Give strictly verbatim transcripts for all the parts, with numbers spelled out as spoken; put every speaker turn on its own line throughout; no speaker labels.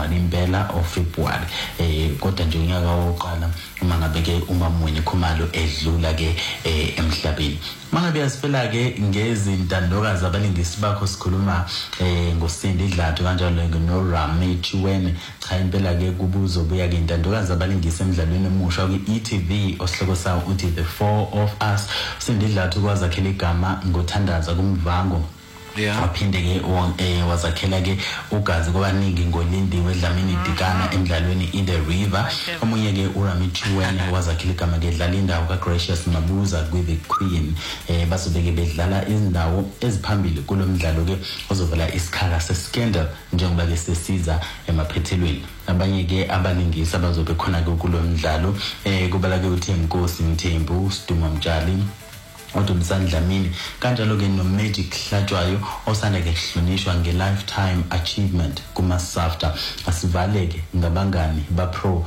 January impela of February eh kodwa nje unyaka wokuqala uma ngabe ke uMamweni Khumalo edlula ke emhlabeni. Mangabe yasifela ke ngezintandokazi abalingisi bakho sikhuluma eh ngosindi Dladla kanjalo no Rami Chiwene cha impela ke kubuzo buya ke intandokazi abalingisi emidlalweni emusha ku E T V osihloko sawo uthi The Four of Us. Sindi Dladla ukwazakhela igama ngothandaza kumvango. Yeah. Waphinde ke eh wazakhela ke ugazi kwabaningi ngolindiwe Dlamini Dikana emidlalweni In the River. Omunye ke uRami Chiwene wazakhela igama ke dlala indawo kaGracious Mabuza with the Queen. Eh basubeke bedlala izindawo eziphambili kulomdlalo ke ozovela isikhala seScandal njengoba ke sesiza emaphethelweni. Abanye ke abalingisi abazobe khona ke kulomdlalo eh kubala ke uthi Nkosi Mthembu, Siduma Mtshali, uDumzane Dlamini kanjalo ke no Magic Hlatshwayo osanda ke kuhlonishwa nge lifetime achievement kuma SAFTA. Asivaleke ngabangani ba pro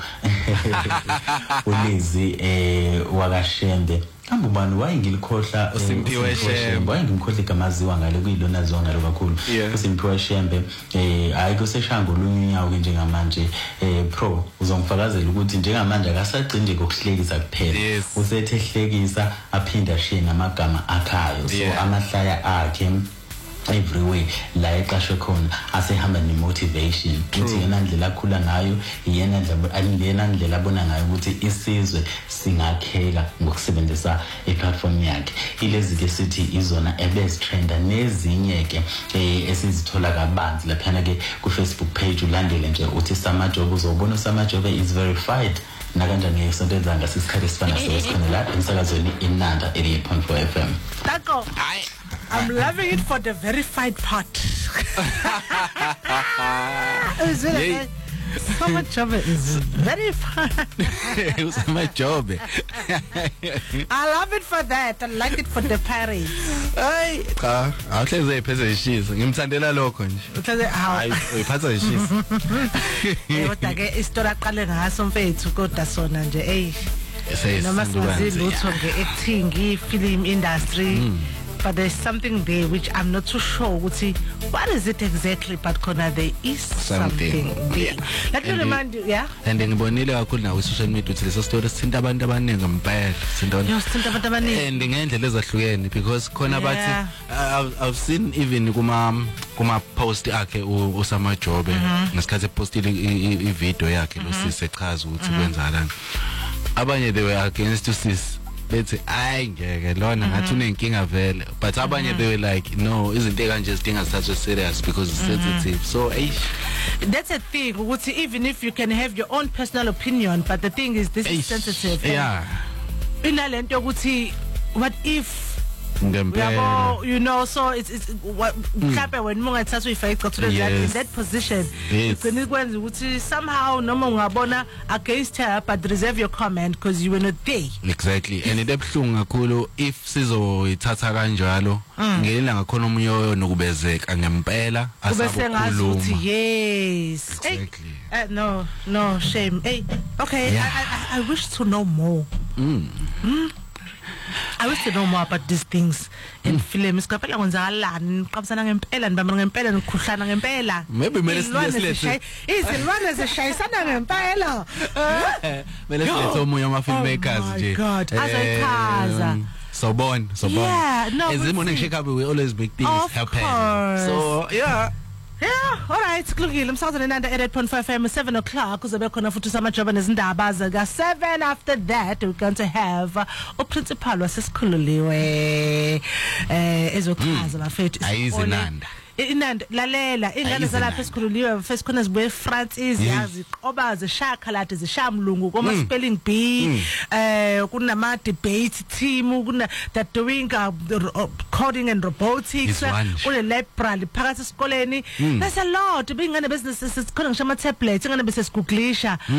uLizzy eh wakashembe kambe ubani wayengilkhohla
uSimphiwe Shembe
wayengimkhohla igamaziwa ngale kuyilona ziwa ngalo kakhulu uSimphiwe Shembe eh ayikho seshanga olunyawo ke njengamanje eh pro uzongifakazela ukuthi njengamanje akasagcine ngokuhlekisa kuphela usethe hlekisa aphinda shiye namagama akhayo so amahlaya akhe everywhere la eqashwe khona asehamba nemotivation ukuthi yena ndlela akhula ngayo yena ndlela aliyena ndlela abona ngayo ukuthi isizwe singakheka ngokusebenzisa iplatform yakhe. Ilezi ke sithi izona ebez trender nezinye ke esizithola kabanzi lapha ke ku Facebook page ulandele nje uthi Samajobe uzobona Samajobe is verified na kanjani ngesonto ezanga sisikhathi sifana sesikhona la emsakazweni iNanda eighty-eight point four F M.
Tako I'm loving it for the verified part. Is it Samajobe is verified.
Samajobe.
I love it for that. I like it for the parents.
Ay, cha, awuhleze ipheze ishisa. Ngimthandela lokho nje.
Uhleze
hayi, uyiphatha ishisa.
Kodwa ke isitori aqale ngaso mfethu kodwa sona nje ey. Noma singazi lutho ngeacting, ifilm industry. But there's something there which I'm not too sure what is it exactly, but Kona there is something, something there. Yeah. Let me remind you, yeah.
And then ngibonile kakhulu na social media uthi leso story sithinta abantu abaningi ngempela sintona.
Yo sithinta abantu abaningi.
And ngendlela ezahlukene because khona bathi I've, I've seen even kuma kuma post akhe uSamajobe ngesikhathi epostile I video yakhe lo sisi echaza ukuthi kwenzakalani. Abanye they were against sis. Bethi ay ngeke lona ngathi unenkinga vele but abanye they were like no izinto ekanje zidinga zithathwe serious because it's sensitive. So eh
that's a thing ukuthi even if you can have your own personal opinion but the thing is this is sensitive.
Yeah.
Inalento ukuthi what if
ngempela
you know so it's it's what mhlawumbe when mungathatha uyifake to in that position ugcina kwenza ukuthi somehow noma ungabona against her but reserve your comment because you were not there.
Exactly. And it ebhlungu kakhulu if sizoyithatha kanjalo ngelela ngakhona umoyo nokubezeka ngempela
asabukhuluma. Yes. Exactly. Hey, uh, no no shame. Hey okay yeah. I, I I wish to know more. Mm. Mm? I wish to know more about these things in films. Kaphela kwenzakalani qabisana ngempela nibamba ngempela nikhuhlana ngempela.
Maybe mele silethe
izilwane zishayisana ngempela.
Mele silethe omunye ama filmmakers nje.
Azochaza.
Sobon, sobon.
Yeah, no.
As in morning shake up we always make things
of
happen.
Course.
So yeah.
Yeah, all right. Kulungile umsakazweni Nanda eighty-eight point five F M seven o'clock uzobe khona futhi Samajobe nezindaba zaka seven. After that we're going to have uh, uprincipal wasesikhululiwe eh ezochaza bafethu
ayizinanda
inanda lalela ingane zalapha esikhululiwe first khona zibuye France iziyazi qoba zishaka lade zishamlungu koma spelling bee eh kunama debate team kuna that doing uh, coding and robotics kule library phakathi esikoleni there's a lot bingane business khona ngisho ama tablet ingane bese siguglisha